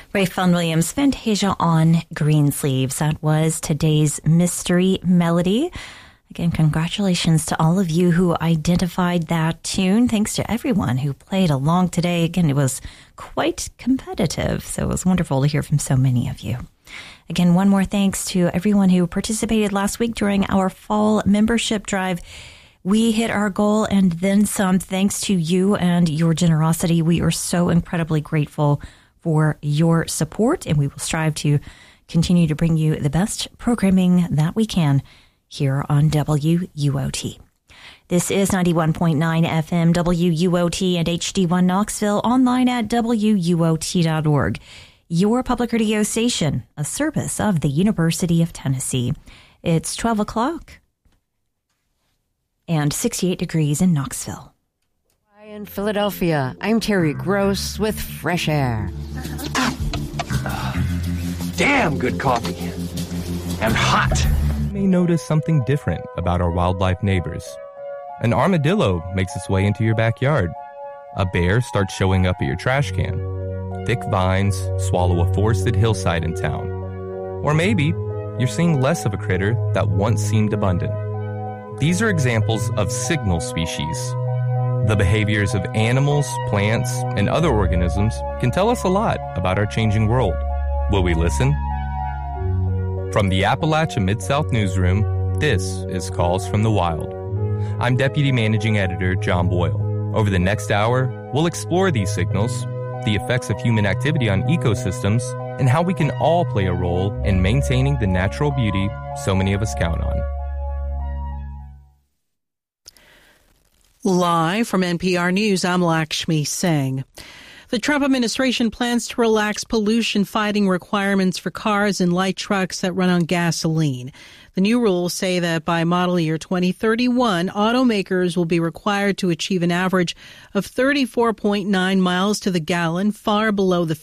Ray Vaughan Williams, Fantasia on Greensleeves. That was today's Mystery Melody. Again, congratulations to all of you who identified that tune. Thanks to everyone who played along today. Again, it was quite competitive, so it was wonderful to hear from so many of you. Again, one more thanks to everyone who participated last week during our fall membership drive. We hit our goal and then some thanks to you and your generosity. We are so incredibly grateful for your support, and we will strive to continue to bring you the best programming that we can here on WUOT. This is 91.9 FM WUOT and HD1 Knoxville, online at WUOT.org. Your public radio station, a service of the University of Tennessee. It's 12 o'clock and 68 degrees in Knoxville. In Philadelphia, I'm Terry Gross with Fresh Air. Damn good coffee. And hot. You may notice something different about our wildlife neighbors. An armadillo makes its way into your backyard. A bear starts showing up at your trash can. Thick vines swallow a forested hillside in town. Or maybe you're seeing less of a critter that once seemed abundant. These are examples of signal species. The behaviors of animals, plants, and other organisms can tell us a lot about our changing world. Will we listen? From the Appalachia Mid-South Newsroom, this is Calls from the Wild. I'm Deputy Managing Editor John Boyle. Over the next hour, we'll explore these signals, the effects of human activity on ecosystems, and how we can all play a role in maintaining the natural beauty so many of us count on. Live from NPR News, I'm Lakshmi Singh. The Trump administration plans to relax pollution-fighting requirements for cars and light trucks that run on gasoline. The new rules say that by model year 2031, automakers will be required to achieve an average of 34.9 miles to the gallon, far below the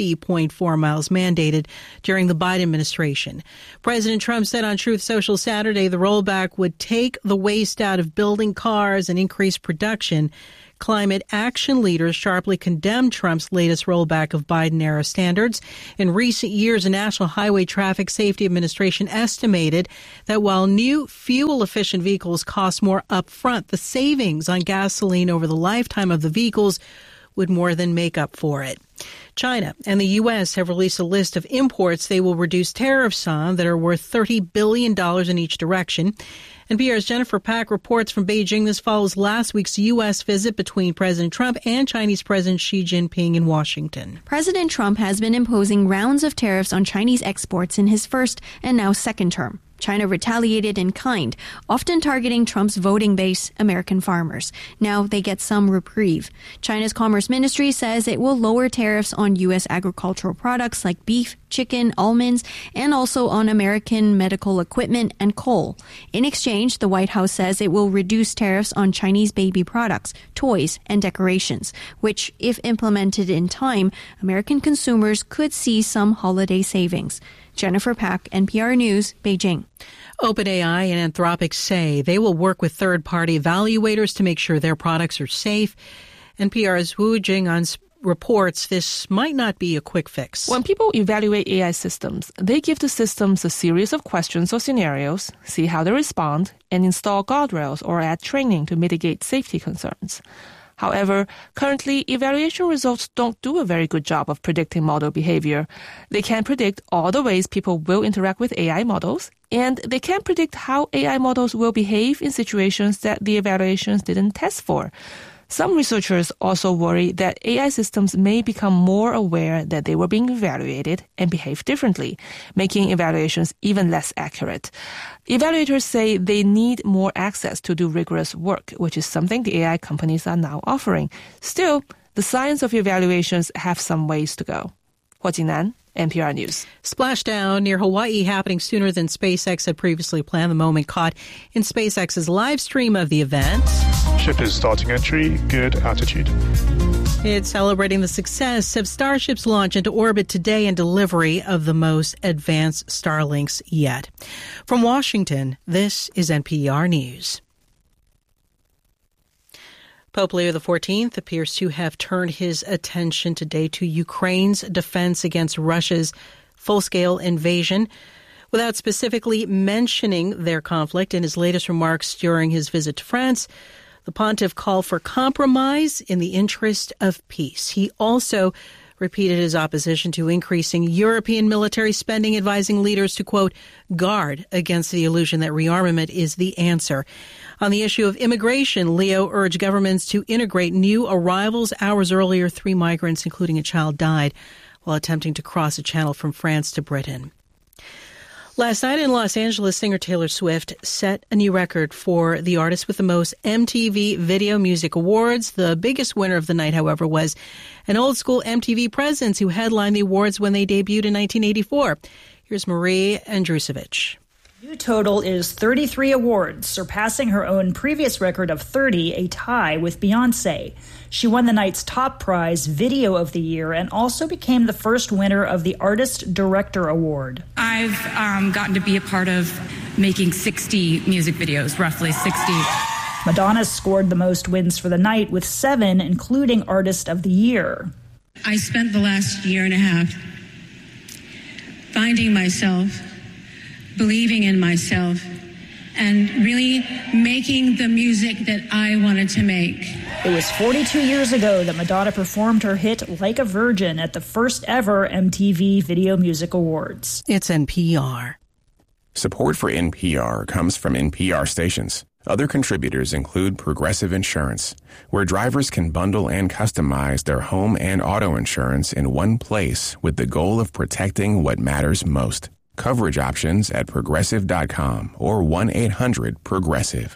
50.4 miles mandated during the Biden administration. President Trump said on Truth Social Saturday the rollback would take the waste out of building cars and increase production. Climate action leaders sharply condemned Trump's latest rollback of Biden-era standards. In recent years, the National Highway Traffic Safety Administration estimated that while new fuel-efficient vehicles cost more upfront, the savings on gasoline over the lifetime of the vehicles would more than make up for it. China and the U.S. have released a list of imports they will reduce tariffs on that are worth $30 billion in each direction. NPR's Jennifer Pack reports from Beijing. This follows last week's U.S. visit between President Trump and Chinese President Xi Jinping in Washington. President Trump has been imposing rounds of tariffs on Chinese exports in his first and now second term. China retaliated in kind, often targeting Trump's voting base, American farmers. Now they get some reprieve. China's Commerce Ministry says it will lower tariffs on U.S. agricultural products like beef, chicken, almonds, and also on American medical equipment and coal. In exchange, the White House says it will reduce tariffs on Chinese baby products, toys, and decorations, which, if implemented in time, American consumers could see some holiday savings. Jennifer Pack, NPR News, Beijing. OpenAI and Anthropic say they will work with third-party evaluators to make sure their products are safe. NPR's Wu Jing'an reports this might not be a quick fix. When people evaluate AI systems, they give the systems a series of questions or scenarios, see how they respond, and install guardrails or add training to mitigate safety concerns. However, currently, evaluation results don't do a very good job of predicting model behavior. They can't predict all the ways people will interact with AI models, and they can't predict how AI models will behave in situations that the evaluations didn't test for. Some researchers also worry that AI systems may become more aware that they were being evaluated and behave differently, making evaluations even less accurate. Evaluators say they need more access to do rigorous work, which is something the AI companies are now offering. Still, the science of evaluations have some ways to go. Hua Jingnan, NPR News. Splashdown near Hawaii happening sooner than SpaceX had previously planned. The moment caught in SpaceX's live stream of the event. Ship is starting entry, good altitude. It's celebrating the success of Starship's launch into orbit today and delivery of the most advanced Starlinks yet. From Washington, this is NPR News. Pope Leo XIV appears to have turned his attention today to Ukraine's defense against Russia's full-scale invasion, without specifically mentioning their conflict. In his latest remarks during his visit to France, the pontiff called for compromise in the interest of peace. He also repeated his opposition to increasing European military spending, advising leaders to, quote, guard against the illusion that rearmament is the answer. On the issue of immigration, Leo urged governments to integrate new arrivals. Hours earlier, 3 migrants, including a child, died while attempting to cross a channel from France to Britain. Last night in Los Angeles, singer Taylor Swift set a new record for the artist with the most MTV Video Music Awards. The biggest winner of the night, however, was an old-school MTV presence who headlined the awards when they debuted in 1984. Here's Marie Andrusevich. New total is 33 awards, surpassing her own previous record of 30, a tie with Beyoncé. She won the night's top prize, Video of the Year, and also became the first winner of the Artist Director Award. I've gotten to be a part of making 60 music videos, roughly 60. Madonna scored the most wins for the night with 7, including Artist of the Year. I spent the last year and a half finding myself, believing in myself, and really making the music that I wanted to make. It was 42 years ago that Madonna performed her hit Like a Virgin at the first ever MTV Video Music Awards. It's NPR. Support for NPR comes from NPR stations. Other contributors include Progressive Insurance, where drivers can bundle and customize their home and auto insurance in one place with the goal of protecting what matters most. Coverage options at Progressive.com or 1-800-PROGRESSIVE.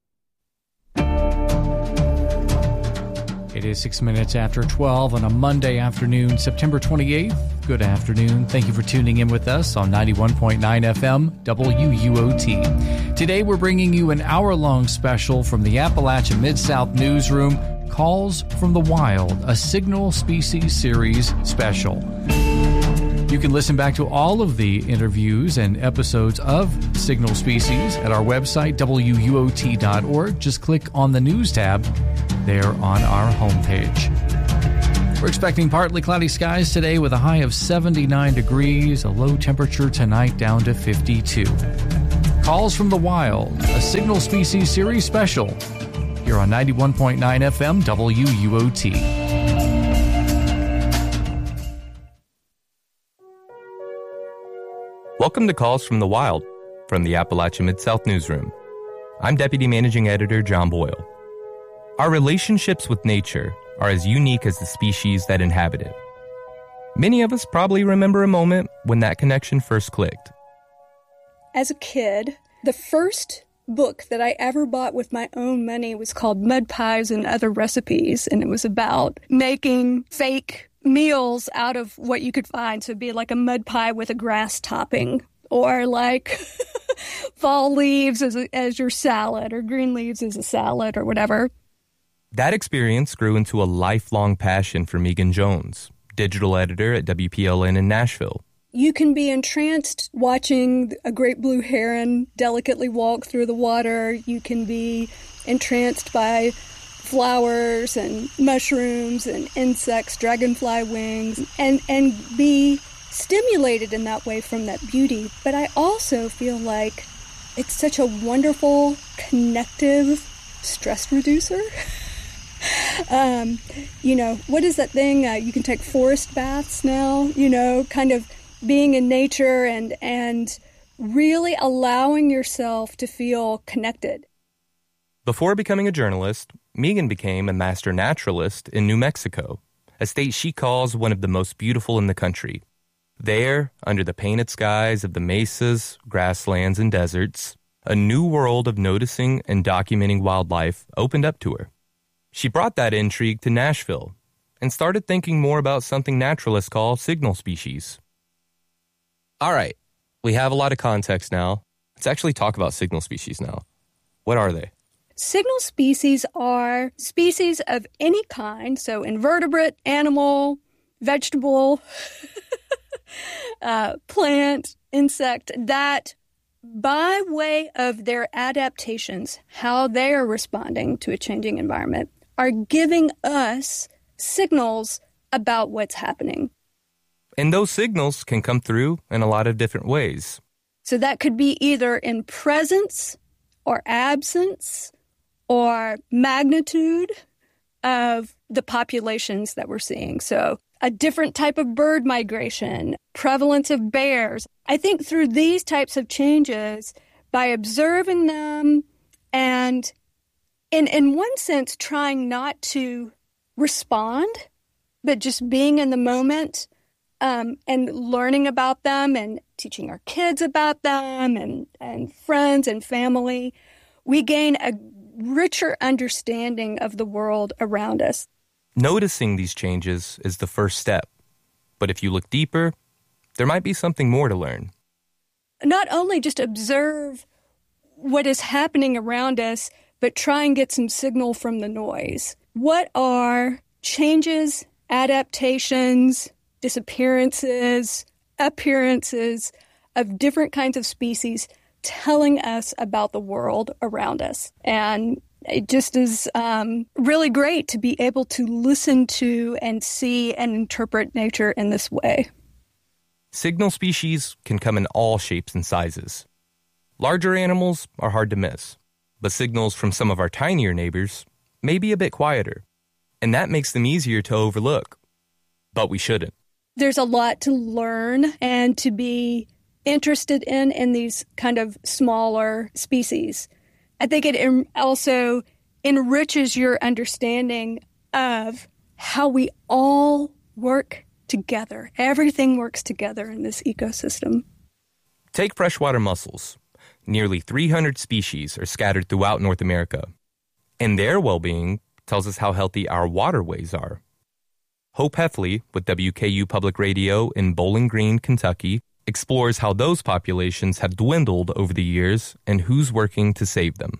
It is 6 minutes after 12 on a Monday afternoon, September 28th. Good afternoon. Thank you for tuning in with us on 91.9 FM WUOT. Today we're bringing you an hour-long special from the Appalachian Mid-South Newsroom, Calls from the Wild, a Signal Species Series special. You can listen back to all of the interviews and episodes of Signal Species at our website, WUOT.org. Just click on the News tab there on our homepage. We're expecting partly cloudy skies today with a high of 79 degrees, a low temperature tonight down to 52. Calls from the Wild, a Signal Species Series special here on 91.9 FM WUOT. Welcome to Calls from the Wild from the Appalachian Mid-South Newsroom. I'm Deputy Managing Editor John Boyle. Our relationships with nature are as unique as the species that inhabit it. Many of us probably remember a moment when that connection first clicked. As a kid, the first book that I ever bought with my own money was called Mud Pies and Other Recipes, and it was about making fake meals out of what you could find. So it'd be like a mud pie with a grass topping, or like fall leaves as your salad, or green leaves as a salad, or whatever. That experience grew into a lifelong passion for Megan Jones, digital editor at WPLN in Nashville. You can be entranced watching a great blue heron delicately walk through the water. You can be entranced by flowers and mushrooms and insects, dragonfly wings, and be stimulated in that way from that beauty. But I also feel like it's such a wonderful, connective stress reducer. What is that thing? You can take forest baths now, kind of being in nature and really allowing yourself to feel connected. Before becoming a journalist, Megan became a master naturalist in New Mexico, a state she calls one of the most beautiful in the country. There, under the painted skies of the mesas, grasslands, and deserts, a new world of noticing and documenting wildlife opened up to her. She brought that intrigue to Nashville and started thinking more about something naturalists call signal species. All right, we have a lot of context now. Let's actually talk about signal species now. What are they? Signal species are species of any kind, so invertebrate, animal, vegetable, plant, insect, that by way of their adaptations, how they are responding to a changing environment, are giving us signals about what's happening. And those signals can come through in a lot of different ways. So that could be either in presence or absence or magnitude of the populations that we're seeing. So a different type of bird migration, prevalence of bears. I think through these types of changes, by observing them and in one sense trying not to respond, but just being in the moment and learning about them and teaching our kids about them and friends and family, we gain a richer understanding of the world around us. Noticing these changes is the first step. But if you look deeper, there might be something more to learn. Not only just observe what is happening around us, but try and get some signal from the noise. What are changes, adaptations, disappearances, appearances of different kinds of species telling us about the world around us? And it just is really great to be able to listen to and see and interpret nature in this way. Signal species can come in all shapes and sizes. Larger animals are hard to miss, but signals from some of our tinier neighbors may be a bit quieter, and that makes them easier to overlook. But we shouldn't. There's a lot to learn and to be interested in these kind of smaller species. I think it also enriches your understanding of how we all work together. Everything works together in this ecosystem. Take freshwater mussels. Nearly 300 species are scattered throughout North America, and their well-being tells us how healthy our waterways are. Hope Heffley with WKU Public Radio in Bowling Green, Kentucky, explores how those populations have dwindled over the years and who's working to save them.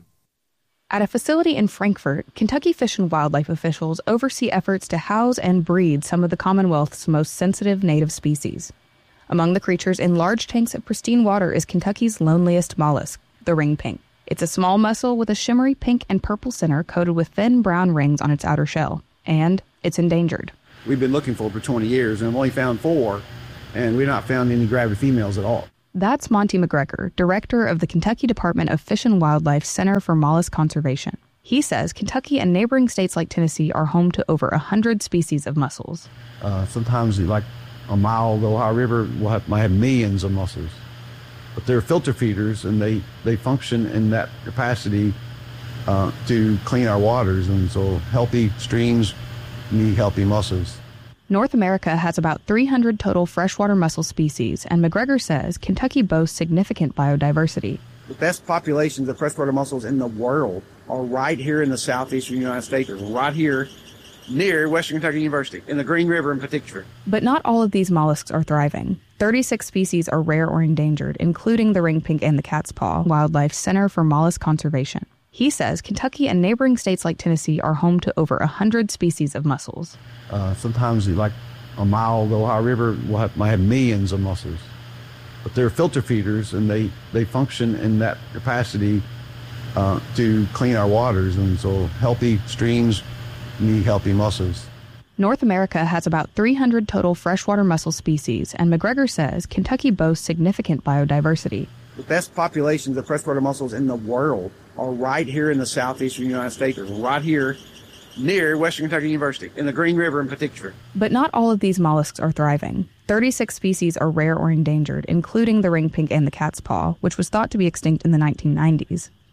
At a facility in Frankfort, Kentucky Fish and Wildlife officials oversee efforts to house and breed some of the Commonwealth's most sensitive native species. Among the creatures in large tanks of pristine water is Kentucky's loneliest mollusk, the ring pink. It's a small mussel with a shimmery pink and purple center coated with thin brown rings on its outer shell, and it's endangered. We've been looking for 20 years, and I've only found 4, and we've not found any gravid females at all. That's Monty McGregor, director of the Kentucky Department of Fish and Wildlife Center for Mollusk Conservation. He says Kentucky and neighboring states like Tennessee are home to over 100 species of mussels. Sometimes, like a mile, the Ohio River might have millions of mussels. But they're filter feeders, and they function in that capacity to clean our waters. And so healthy streams need healthy mussels. North America has about 300 total freshwater mussel species, and McGregor says Kentucky boasts significant biodiversity. The best populations of freshwater mussels in the world are right here in the southeastern United States, right here near Western Kentucky University, in the Green River in particular. But not all of these mollusks are thriving. 36 species are rare or endangered, including the ring pink and the cat's paw, Wildlife Center for Mollusk Conservation. He says Kentucky and neighboring states like Tennessee are home to over 100 species of mussels. Sometimes, like a mile, the Ohio River might have millions of mussels. But they're filter feeders, and they function in that capacity to clean our waters. And so healthy streams need healthy mussels. North America has about 300 total freshwater mussel species, and McGregor says Kentucky boasts significant biodiversity. The best populations of freshwater mussels in the world are right here in the southeastern United States, right here near Western Kentucky University, in the Green River in particular. But not all of these mollusks are thriving. 36 species are rare or endangered, including the ring pink and the cat's paw, which was thought to be extinct in the 1990s.